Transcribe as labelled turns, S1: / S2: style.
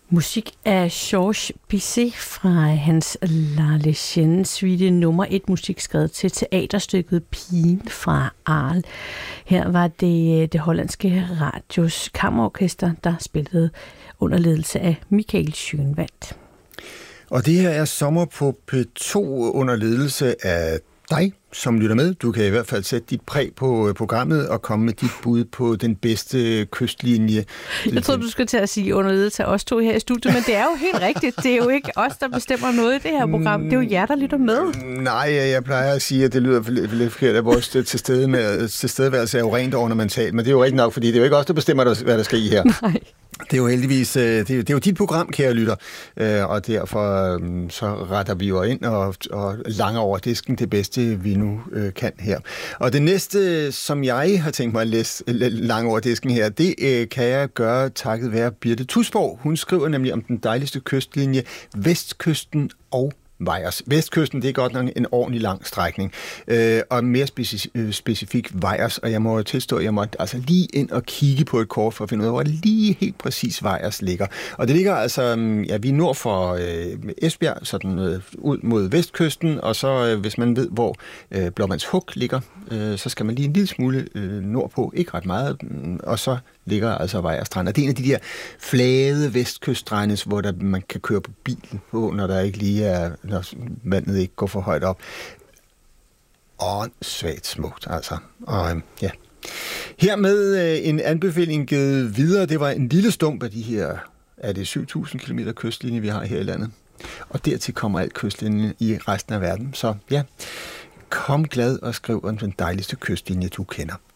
S1: Musik af Georges Bizet fra hans La Légende suite nummer 1 musik skrevet til teaterstykket Pigen fra Arles. Her var det hollandske radios kammerorkester, der spillede under ledelse af Michael Schønwandt.
S2: Og det her er Sommer på P2 under ledelse af dig, som lytter med. Du kan i hvert fald sætte dit præg på programmet og komme med dit bud på den bedste kystlinje.
S1: Jeg troede, du skulle til at sige under ledelse af os to her i studiet, men det er jo helt rigtigt. Det er jo ikke os, der bestemmer noget i det her program. Det er jo jer, der lytter med.
S2: Nej, jeg plejer at sige, at det lyder lidt forkert, at vores tilstedeværelse er jo rent ornamentalt, men det er jo ikke nok, fordi det er jo ikke os, der bestemmer, hvad der skal i her.
S1: Nej.
S2: Det er jo heldigvis, det er jo dit program, kære lytter, og derfor så retter vi jo ind og langer over disken det bedste, vi nu kan her. Og det næste, som jeg har tænkt mig at læse lange over disken her, det kan jeg gøre takket være Birte Tusborg. Hun skriver nemlig om den dejligste kystlinje, Vestkysten og Vejers. Vestkysten, det er godt nok en ordentlig lang strækning, og mere specifik Vejers, og jeg må tilstå, at jeg måtte altså lige ind og kigge på et kort for at finde ud af, hvor lige helt præcis Vejers ligger. Og det ligger altså, ja, vi er nord for Esbjerg, sådan ud mod Vestkysten, og så hvis man ved, hvor Blåvandshuk ligger, så skal man lige en lille smule nordpå, ikke ret meget, og så ligger altså Vejers Strand. Og det er en af de der flade vestkyststrande, hvor man kan køre på bilen på, når der ikke lige er, når vandet ikke går for højt op. Åndssvagt smukt, altså. Og ja. Hermed en anbefaling givet videre. Det var en lille stump af de her, er det 7.000 km kystlinje, vi har her i landet. Og dertil kommer alt kystlinje i resten af verden. Så ja, kom glad og skriv om den dejligste kystlinje, du kender.